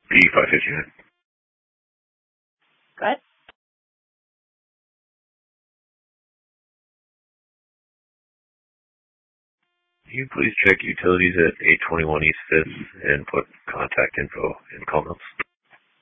B559. Go ahead. Can you please check utilities at 821 East 5th and put contact info in call notes?